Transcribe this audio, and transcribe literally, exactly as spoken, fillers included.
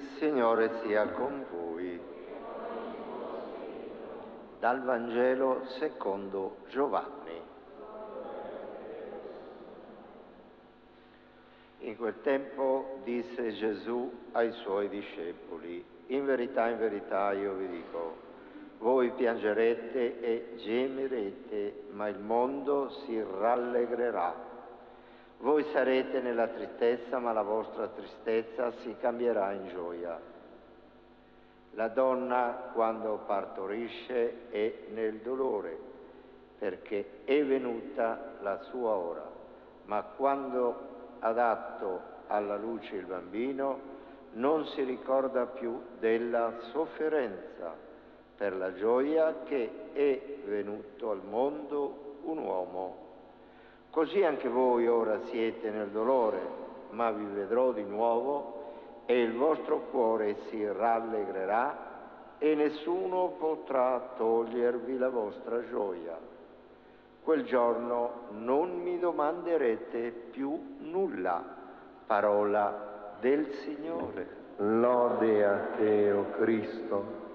Signore sia con voi. Dal Vangelo secondo Giovanni. In quel tempo disse Gesù ai suoi discepoli: in verità, in verità io vi dico, voi piangerete e gemerete, ma il mondo si rallegrerà. Voi sarete nella tristezza, ma la vostra tristezza si cambierà in gioia. La donna, quando partorisce, è nel dolore, perché è venuta la sua ora. Ma quando ha dato alla luce il bambino, non si ricorda più della sofferenza, per la gioia che è venuto al mondo un uomo. Così anche voi ora siete nel dolore, ma vi vedrò di nuovo e il vostro cuore si rallegrerà e nessuno potrà togliervi la vostra gioia. Quel giorno non mi domanderete più nulla. Parola del Signore. Lode a te, o Cristo.